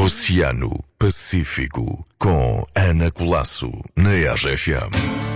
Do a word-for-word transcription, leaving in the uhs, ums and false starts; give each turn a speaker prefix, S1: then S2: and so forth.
S1: Oceano Pacífico com Ana Colasso na R F M.